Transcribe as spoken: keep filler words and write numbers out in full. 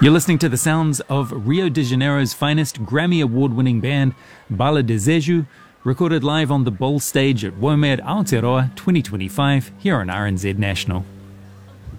You're listening to the sounds of Rio de Janeiro's finest Grammy Award-winning band, Bala Desejo, recorded live on the Bull stage at Womed Aotearoa twenty twenty-five here on R N Z National.